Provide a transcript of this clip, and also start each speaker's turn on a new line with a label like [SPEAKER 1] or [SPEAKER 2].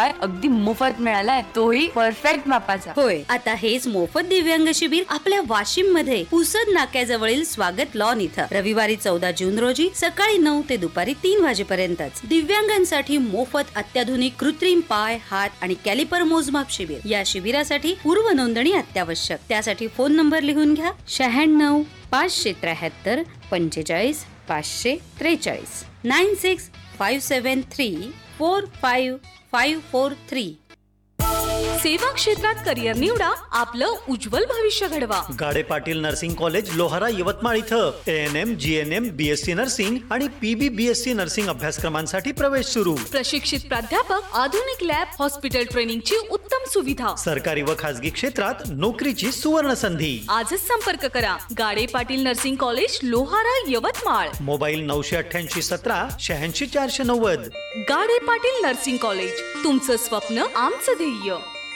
[SPEAKER 1] उपाय अगदी मोफत मिळालाय, तोही परफेक्ट मापाचा.
[SPEAKER 2] होय, आता हेच मोफत दिव्यांग शिबिर आपल्या वाशिम मध्ये पुसद नाक्याजवळील स्वागत लॉन इथं रविवारी 14 जून रोजी सकाळी 9 ते दुपारी 3 वाजेपर्यंतच. दिव्यांगांसाठी मोफत अत्याधुनिक कृत्रिम पाय, हात आणि कॅलिपर मोजमाप शिबिर. या शिबिरासाठी पूर्व नोंदणी अत्यावश्यक. त्यासाठी फोन नंबर लिहून घ्या: 96 573 45 543 9657345543.
[SPEAKER 3] सेवा क्षेत्रात करिअर निवडा, आपलं उज्ज्वल भविष्य घडवा.
[SPEAKER 4] गाडे पाटील नर्सिंग कॉलेज लोहारा यवतमाळ इथं ANM, GNM, BSc नर्सिंग आणि PB BSc नर्सिंग अभ्यासक्रमांसाठी प्रवेश सुरू.
[SPEAKER 3] प्रशिक्षित प्राध्यापक, आधुनिक लॅब, हॉस्पिटल ट्रेनिंगची उत्तम सुविधा.
[SPEAKER 4] सरकारी व खासगी क्षेत्रात नोकरीची सुवर्ण संधी.
[SPEAKER 3] आजच संपर्क करा. गाडे Patil nursing college Lohara Yavatmal.
[SPEAKER 4] Mobile 988 17 86 490.
[SPEAKER 3] गाडे पाटील नर्सिंग कॉलेज, तुमचं स्वप्न आमचं ध्येय.